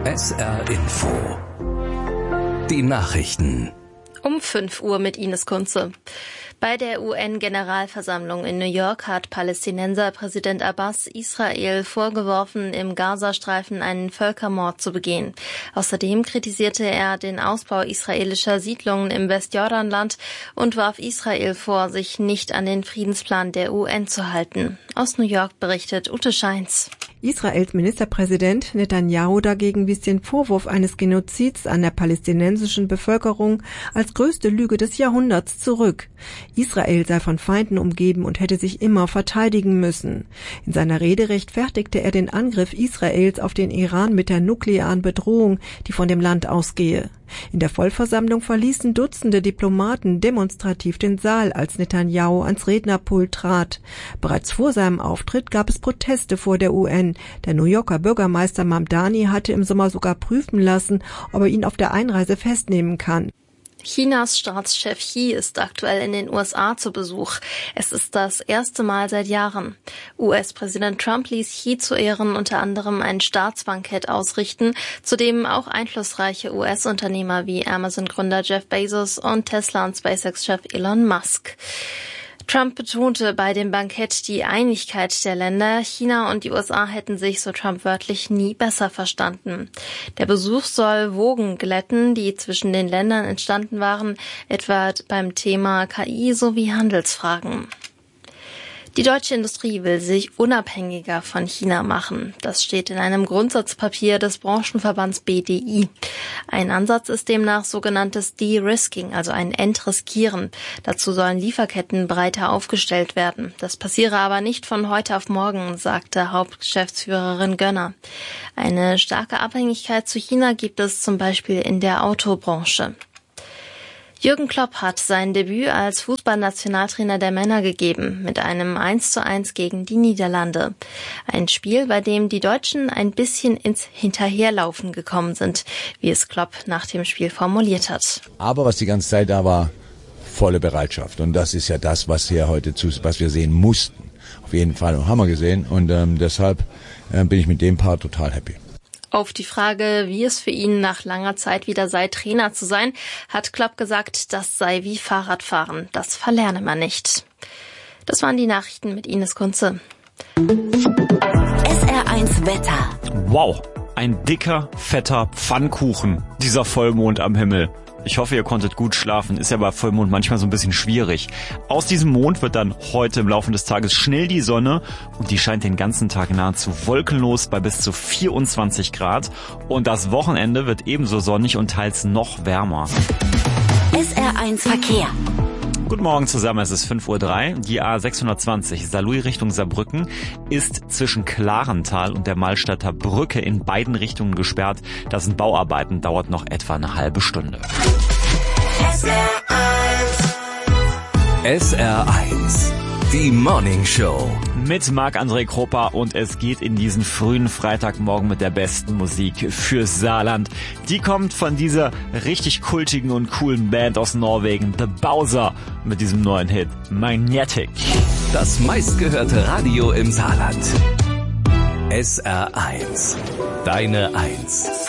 SR Info. Die Nachrichten. Um 5 Uhr mit Ines Kunze. Bei der UN-Generalversammlung in New York hat Palästinenser Präsident Abbas Israel vorgeworfen, im Gazastreifen einen Völkermord zu begehen. Außerdem kritisierte er den Ausbau israelischer Siedlungen im Westjordanland und warf Israel vor, sich nicht an den Friedensplan der UN zu halten. Aus New York berichtet Ute Scheins. Israels Ministerpräsident Netanyahu dagegen wies den Vorwurf eines Genozids an der palästinensischen Bevölkerung als größte Lüge des Jahrhunderts zurück. Israel sei von Feinden umgeben und hätte sich immer verteidigen müssen. In seiner Rede rechtfertigte er den Angriff Israels auf den Iran mit der nuklearen Bedrohung, die von dem Land ausgehe. In der Vollversammlung verließen Dutzende Diplomaten demonstrativ den Saal, als Netanyahu ans Rednerpult trat. Bereits vor seinem Auftritt gab es Proteste vor der UN. Der New Yorker Bürgermeister Mamdani hatte im Sommer sogar prüfen lassen, ob er ihn auf der Einreise festnehmen kann. Chinas Staatschef Xi ist aktuell in den USA zu Besuch. Es ist das erste Mal seit Jahren. US-Präsident Trump ließ Xi zu Ehren unter anderem ein Staatsbankett ausrichten, zu dem auch einflussreiche US-Unternehmer wie Amazon-Gründer Jeff Bezos und Tesla- und SpaceX-Chef Elon Musk. Trump betonte bei dem Bankett die Einigkeit der Länder. China und die USA hätten sich, so Trump wörtlich, nie besser verstanden. Der Besuch soll Wogen glätten, die zwischen den Ländern entstanden waren, etwa beim Thema KI sowie Handelsfragen. Die deutsche Industrie will sich unabhängiger von China machen. Das steht in einem Grundsatzpapier des Branchenverbands BDI. Ein Ansatz ist demnach sogenanntes De-Risking, also ein Entriskieren. Dazu sollen Lieferketten breiter aufgestellt werden. Das passiere aber nicht von heute auf morgen, sagte Hauptgeschäftsführerin Gönner. Eine starke Abhängigkeit zu China gibt es zum Beispiel in der Autobranche. Jürgen Klopp hat sein Debüt als Fußballnationaltrainer der Männer gegeben, mit einem 1:1 gegen die Niederlande. Ein Spiel, bei dem die Deutschen ein bisschen ins Hinterherlaufen gekommen sind, wie es Klopp nach dem Spiel formuliert hat. Aber was die ganze Zeit da war, volle Bereitschaft. Und das ist ja das, was wir sehen mussten. Auf jeden Fall haben wir gesehen. Und deshalb bin ich mit dem Part total happy. Auf die Frage, wie es für ihn nach langer Zeit wieder sei, Trainer zu sein, hat Klopp gesagt, das sei wie Fahrradfahren. Das verlerne man nicht. Das waren die Nachrichten mit Ines Kunze. SR1 Wetter. Wow, ein dicker, fetter Pfannkuchen, dieser Vollmond am Himmel. Ich hoffe, ihr konntet gut schlafen, ist ja bei Vollmond manchmal so ein bisschen schwierig. Aus diesem Mond wird dann heute im Laufe des Tages schnell die Sonne und die scheint den ganzen Tag nahezu wolkenlos bei bis zu 24 Grad. Und das Wochenende wird ebenso sonnig und teils noch wärmer. SR1 Verkehr. Guten Morgen zusammen, es ist 5:03 Uhr. Die A620 Saarlouis Richtung Saarbrücken ist zwischen Klarental und der Malstädter Brücke in beiden Richtungen gesperrt. Das sind Bauarbeiten, dauert noch etwa eine halbe Stunde. SR1, die Morning Show. Mit Marc-André Kropper und es geht in diesen frühen Freitagmorgen mit der besten Musik fürs Saarland. Die kommt von dieser richtig kultigen und coolen Band aus Norwegen, The Bowser, mit diesem neuen Hit Magnetic. Das meistgehörte Radio im Saarland. SR1, deine Eins.